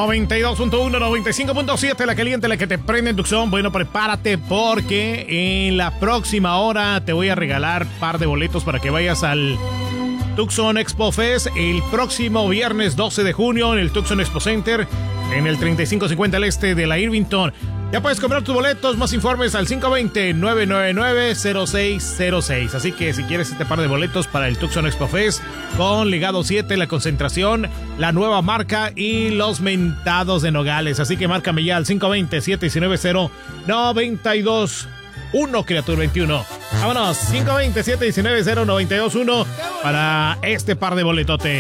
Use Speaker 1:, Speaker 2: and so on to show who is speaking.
Speaker 1: 92.1, 95.7, la caliente, la que te prende en Tucson. Bueno, prepárate porque en la próxima hora te voy a regalar par de boletos para que vayas al Tucson Expo Fest el próximo viernes 12 de junio en el Tucson Expo Center, en el 3550 al este de la Irvington. Ya puedes comprar tus boletos, más informes al 520-999-0606. Así que si quieres este par de boletos para el Tucson Expo Fest con Legado 7, La Concentración, la nueva marca y los mentados de Nogales. Así que márcame ya al 520-719-092-1, criatura 21. Vámonos, 520-719-092-1 para este par de boletotes.